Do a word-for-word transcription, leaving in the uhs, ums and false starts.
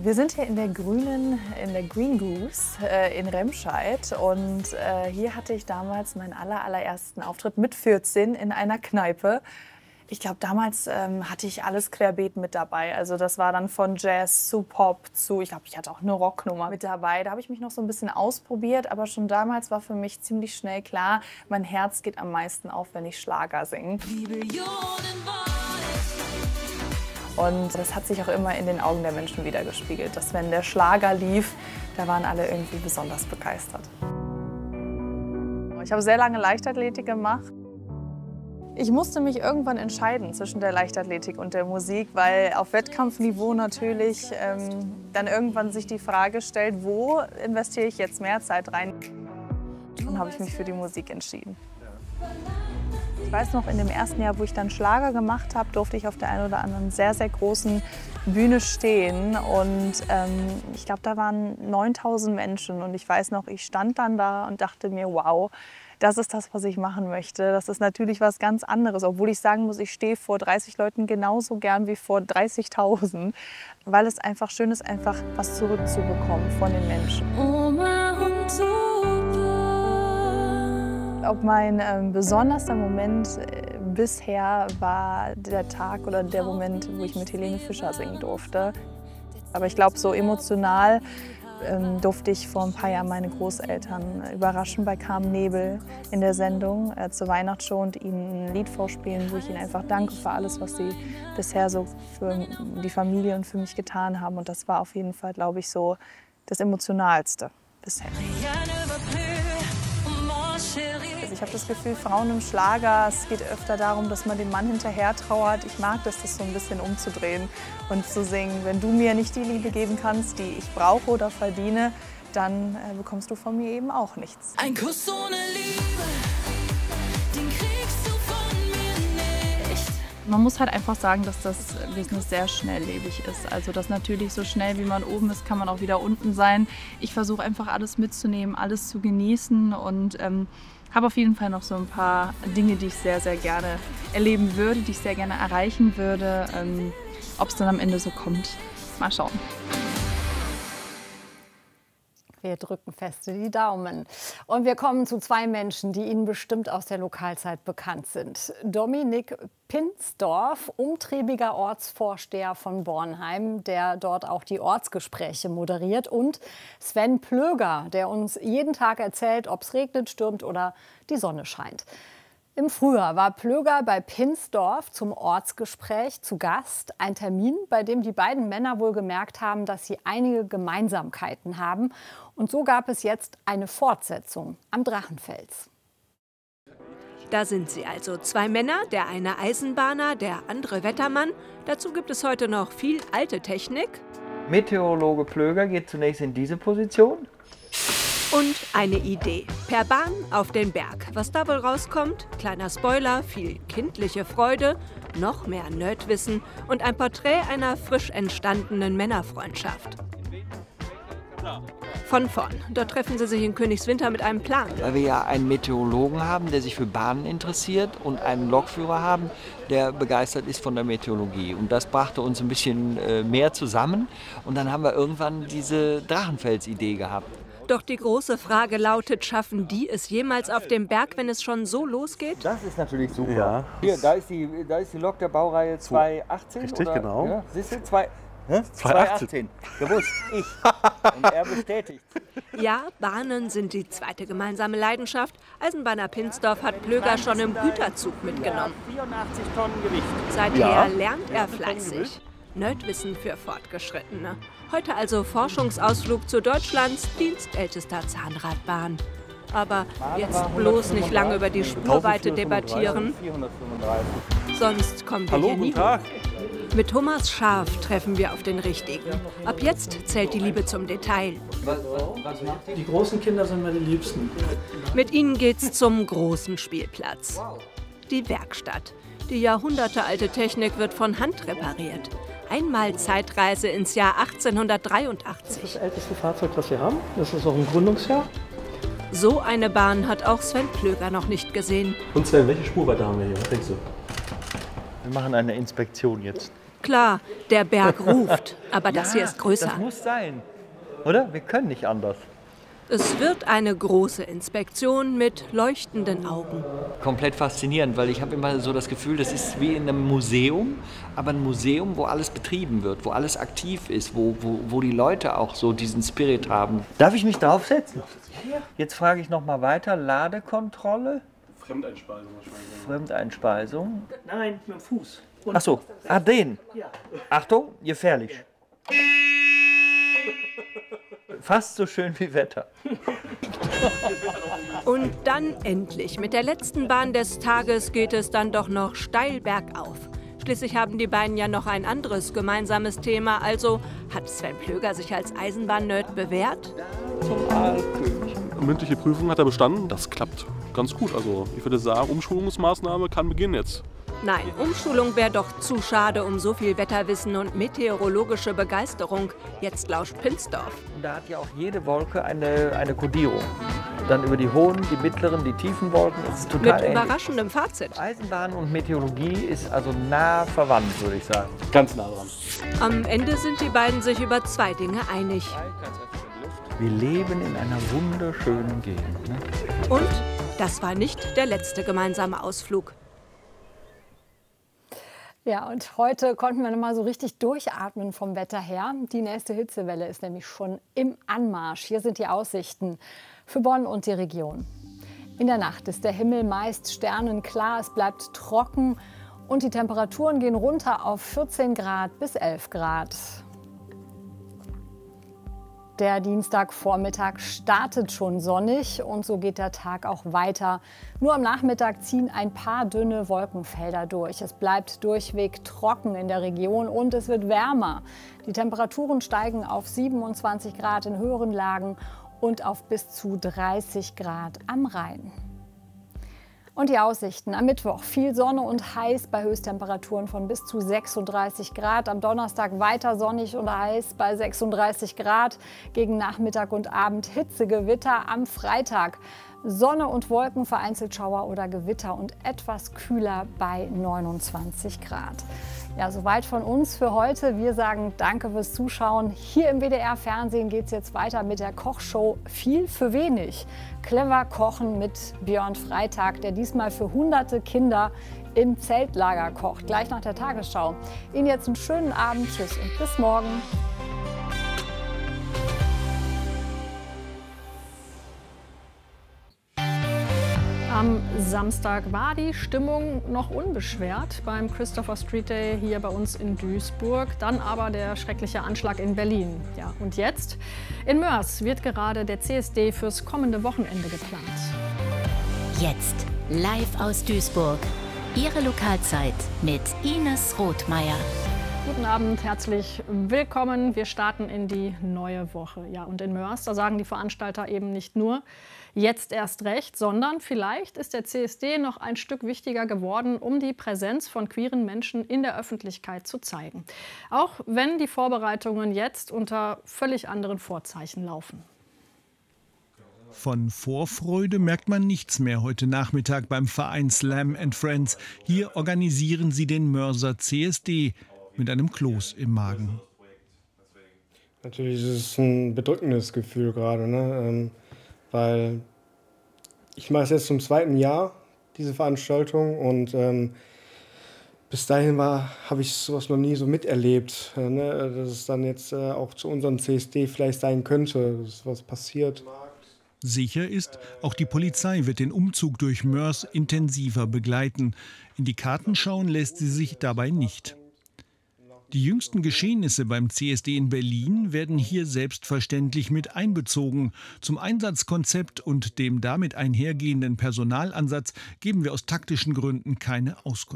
Wir sind hier in der grünen, in der Green Goose äh, in Remscheid und äh, hier hatte ich damals meinen aller, allerersten Auftritt mit vierzehn in einer Kneipe. Ich glaube, damals ähm, hatte ich alles querbeet mit dabei. Also das war dann von Jazz zu Pop zu, ich glaube, ich hatte auch eine Rocknummer mit dabei. Da habe ich mich noch so ein bisschen ausprobiert, aber schon damals war für mich ziemlich schnell klar, mein Herz geht am meisten auf, wenn ich Schlager singe. Und das hat sich auch immer in den Augen der Menschen widergespiegelt, dass wenn der Schlager lief, da waren alle irgendwie besonders begeistert. Ich habe sehr lange Leichtathletik gemacht. Ich musste mich irgendwann entscheiden zwischen der Leichtathletik und der Musik, weil auf Wettkampfniveau natürlich ähm, dann irgendwann sich die Frage stellt, wo investiere ich jetzt mehr Zeit rein? Dann habe ich mich für die Musik entschieden. Ich weiß noch, in dem ersten Jahr, wo ich dann Schlager gemacht habe, durfte ich auf der einen oder anderen sehr, sehr großen Bühne stehen. Und ähm, ich glaube, da waren neuntausend Menschen. Und ich weiß noch, ich stand dann da und dachte mir, wow, das ist das, was ich machen möchte. Das ist natürlich was ganz anderes. Obwohl ich sagen muss, ich stehe vor dreißig Leuten genauso gern wie vor dreißigtausend. Weil es einfach schön ist, einfach was zurückzubekommen von den Menschen. Ob mein ähm, besonderster Moment äh, bisher war der Tag oder der Moment, wo ich mit Helene Fischer singen durfte. Aber ich glaube, so emotional ähm, durfte ich vor ein paar Jahren meine Großeltern überraschen bei Carmen Nebel in der Sendung äh, zur Weihnachtsshow und ihnen ein Lied vorspielen, wo ich ihnen einfach danke für alles, was sie bisher so für die Familie und für mich getan haben. Und das war auf jeden Fall, glaube ich, so das Emotionalste bisher. Also ich habe das Gefühl, Frauen im Schlager, es geht öfter darum, dass man dem Mann hinterher trauert. Ich mag das, das so ein bisschen umzudrehen und zu singen, wenn du mir nicht die Liebe geben kannst, die ich brauche oder verdiene, dann äh, bekommst du von mir eben auch nichts. Ein Kuss ohne Liebe, den kriegst du von mir nicht. Man muss halt einfach sagen, dass das Business sehr schnelllebig ist. Also dass natürlich so schnell wie man oben ist, kann man auch wieder unten sein. Ich versuche einfach alles mitzunehmen, alles zu genießen und ähm, habe auf jeden Fall noch so ein paar Dinge, die ich sehr, sehr gerne erleben würde, die ich sehr gerne erreichen würde. Ähm, ob es dann am Ende so kommt, mal schauen. Wir drücken fest die Daumen. Und wir kommen zu zwei Menschen, die Ihnen bestimmt aus der Lokalzeit bekannt sind. Dominik Pinsdorf, umtriebiger Ortsvorsteher von Bornheim, der dort auch die Ortsgespräche moderiert. Und Sven Plöger, der uns jeden Tag erzählt, ob es regnet, stürmt oder die Sonne scheint. Im Frühjahr war Plöger bei Pinsdorf zum Ortsgespräch zu Gast. Ein Termin, bei dem die beiden Männer wohl gemerkt haben, dass sie einige Gemeinsamkeiten haben. Und so gab es jetzt eine Fortsetzung am Drachenfels. Da sind sie also, zwei Männer, der eine Eisenbahner, der andere Wettermann. Dazu gibt es heute noch viel alte Technik. Meteorologe Plöger geht zunächst in diese Position. Und eine Idee. Per Bahn auf den Berg. Was da wohl rauskommt? Kleiner Spoiler, viel kindliche Freude, noch mehr Nerdwissen und ein Porträt einer frisch entstandenen Männerfreundschaft. Von vorn. Dort treffen sie sich in Königswinter mit einem Plan. Weil wir ja einen Meteorologen haben, der sich für Bahnen interessiert und einen Lokführer haben, der begeistert ist von der Meteorologie. Und das brachte uns ein bisschen äh, mehr zusammen. Und dann haben wir irgendwann diese Drachenfels-Idee gehabt. Doch die große Frage lautet, schaffen die es jemals auf dem Berg, wenn es schon so losgeht? Das ist natürlich super. Ja. Hier, da ist, die, da ist die Lok der Baureihe zweihundertachtzehn. Richtig, oder? genau. Ja, siehst du, zwei, zweihundertachtzehn. Gewusst, ich. Und er bestätigt. Ja, Bahnen sind die zweite gemeinsame Leidenschaft. Eisenbahner Pinsdorf hat Plöger schon im Güterzug mitgenommen. vierundachtzig Tonnen Gewicht. Seither Ja. lernt er fleißig. Nerdwissen für Fortgeschrittene. Heute also Forschungsausflug zu Deutschlands dienstältester Zahnradbahn. Aber jetzt bloß nicht lange über die Spurweite debattieren, sonst kommen wir Hallo, hier nie guten Tag. hoch. Mit Thomas Scharf treffen wir auf den Richtigen. Ab jetzt zählt die Liebe zum Detail. Die großen Kinder sind mir die Liebsten. Mit ihnen geht's zum großen Spielplatz. Die Werkstatt. Die jahrhundertealte Technik wird von Hand repariert. Einmal Zeitreise ins Jahr achtzehnhundertdreiundachtzig. Das ist das älteste Fahrzeug, das wir haben. Das ist auch ein Gründungsjahr. So eine Bahn hat auch Sven Plöger noch nicht gesehen. Und Sven, welche Spurweite haben wir hier? Was denkst du? Wir machen eine Inspektion jetzt. Klar, der Berg ruft, aber das hier ist größer. Das muss sein, oder? Wir können nicht anders. Es wird eine große Inspektion mit leuchtenden Augen. Komplett faszinierend, weil ich habe immer so das Gefühl, das ist wie in einem Museum, aber ein Museum, wo alles betrieben wird, wo alles aktiv ist, wo, wo, wo die Leute auch so diesen Spirit haben. Darf ich mich draufsetzen? Jetzt frage ich noch mal weiter. Ladekontrolle? Fremdeinspeisung wahrscheinlich. Fremdeinspeisung? Nein, mit dem Fuß. Ach so, ah, den. Achtung, gefährlich. Fast so schön wie Wetter. Und dann endlich, mit der letzten Bahn des Tages geht es dann doch noch steil bergauf. Schließlich haben die beiden ja noch ein anderes gemeinsames Thema. Also hat Sven Plöger sich als Eisenbahn-Nerd bewährt? Zum Aalkönig. Mündliche Prüfung hat er bestanden. Das klappt ganz gut. Also ich würde sagen, Umschulungsmaßnahme kann beginnen jetzt. Nein, Umschulung wäre doch zu schade um so viel Wetterwissen und meteorologische Begeisterung. Jetzt lauscht Pinsdorf. Und da hat ja auch jede Wolke eine, eine Kodierung. Dann über die hohen, die mittleren, die tiefen Wolken. Das ist total Mit ähnlich. überraschendem Fazit. Eisenbahn und Meteorologie ist also nah verwandt, würde ich sagen. Ganz nah dran. Am Ende sind die beiden sich über zwei Dinge einig. Wir leben in einer wunderschönen Gegend. Ne? Und das war nicht der letzte gemeinsame Ausflug. Ja, und heute konnten wir noch mal so richtig durchatmen vom Wetter her. Die nächste Hitzewelle ist nämlich schon im Anmarsch. Hier sind die Aussichten für Bonn und die Region. In der Nacht ist der Himmel meist sternenklar, es bleibt trocken und die Temperaturen gehen runter auf vierzehn Grad bis elf Grad. Der Dienstagvormittag startet schon sonnig und so geht der Tag auch weiter. Nur am Nachmittag ziehen ein paar dünne Wolkenfelder durch. Es bleibt durchweg trocken in der Region und es wird wärmer. Die Temperaturen steigen auf siebenundzwanzig Grad in höheren Lagen und auf bis zu dreißig Grad am Rhein. Und die Aussichten am Mittwoch: viel Sonne und heiß bei Höchsttemperaturen von bis zu sechsunddreißig Grad. Am Donnerstag weiter sonnig und heiß bei sechsunddreißig Grad. Gegen Nachmittag und Abend Hitzegewitter. Am Freitag Sonne und Wolken, vereinzelt Schauer oder Gewitter und etwas kühler bei neunundzwanzig Grad. Ja, soweit von uns für heute. Wir sagen danke fürs Zuschauen. Hier im W D R-Fernsehen geht es jetzt weiter mit der Kochshow Viel für wenig. Clever kochen mit Björn Freitag, der diesmal für hunderte Kinder im Zeltlager kocht. Gleich nach der Tagesschau. Ihnen jetzt einen schönen Abend. Tschüss und bis morgen. Am Samstag war die Stimmung noch unbeschwert beim Christopher Street Day hier bei uns in Duisburg. Dann aber der schreckliche Anschlag in Berlin. Ja, und jetzt? In Moers wird gerade der C S D fürs kommende Wochenende geplant. Jetzt live aus Duisburg. Ihre Lokalzeit mit Ines Rothmeier. Guten Abend, herzlich willkommen. Wir starten in die neue Woche. Ja, und in Moers, da sagen die Veranstalter eben nicht nur jetzt erst recht, sondern vielleicht ist der C S D noch ein Stück wichtiger geworden, um die Präsenz von queeren Menschen in der Öffentlichkeit zu zeigen. Auch wenn die Vorbereitungen jetzt unter völlig anderen Vorzeichen laufen. Von Vorfreude merkt man nichts mehr heute Nachmittag beim Verein Slam and Friends. Hier organisieren sie den Mörser C S D mit einem Kloß im Magen. Natürlich ist es ein bedrückendes Gefühl gerade, ne? ähm, weil ich mache es jetzt zum zweiten Jahr, diese Veranstaltung, und ähm, bis dahin habe ich sowas noch nie so miterlebt, äh, ne? dass es dann jetzt äh, auch zu unserem C S D vielleicht sein könnte, dass was passiert. Sicher ist, auch die Polizei wird den Umzug durch Moers intensiver begleiten. In die Karten schauen lässt sie sich dabei nicht. Die jüngsten Geschehnisse beim C S D in Berlin werden hier selbstverständlich mit einbezogen. Zum Einsatzkonzept und dem damit einhergehenden Personalansatz geben wir aus taktischen Gründen keine Auskunft.